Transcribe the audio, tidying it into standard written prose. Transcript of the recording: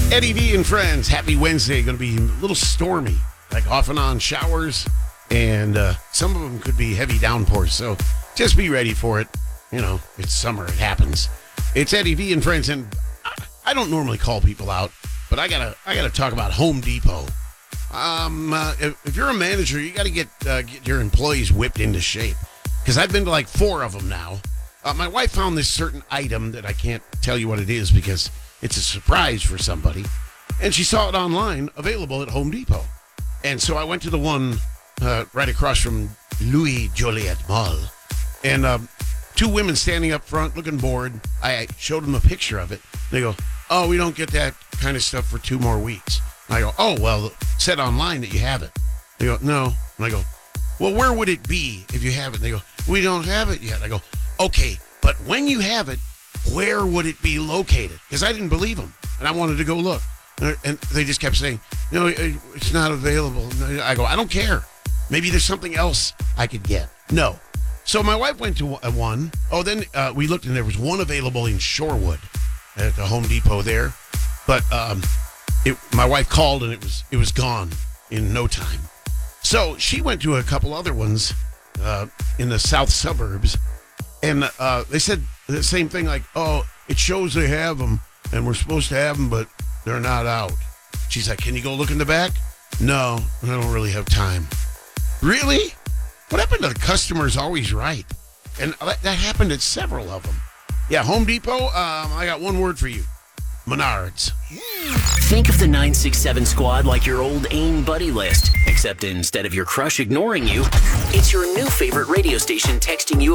Eddie V and friends, happy Wednesday. Going to be a little stormy, like off and on showers, and some of them could be heavy downpours. So just be ready for it. You know, it's summer. It happens. It's Eddie V and friends, and I don't normally call people out, but I gotta talk about Home Depot. If you're a manager, you got to get your employees whipped into shape, because I've been to like 4 of them now. My wife found this certain item that I can't tell you what it is because it's a surprise for somebody, and she saw it online, available at Home Depot. And so I went to the one right across from Louis Joliet Mall, and 2 women standing up front looking bored. I showed them a picture of it. They go, "Oh, we don't get that kind of stuff for 2 more weeks." And I go, "Oh, well, it said online that you have it." They go, "No." And I go, "Well, where would it be if you have it?" And they go, "We don't have it yet." I go, "Okay, but when you have it, where would it be located?" Because I didn't believe them, and I wanted to go look. And they just kept saying, "No, it's not available." I go, "I don't care. Maybe there's something else I could get." No. So my wife went to one. Oh, then we looked, and there was one available in Shorewood at the Home Depot there. But my wife called, and it was gone in no time. So she went to a couple other ones in the south suburbs, and they said the same thing, like, "Oh, it shows they have them, and we're supposed to have them, but they're not out." She's like, "Can you go look in the back?" "No, I don't really have time." Really? What happened to the customer's always right? And that happened at several of them. Yeah, Home Depot, I got one word for you. Menards. Think of the 967 squad like your old AIM buddy list, except instead of your crush ignoring you, it's your new favorite radio station texting you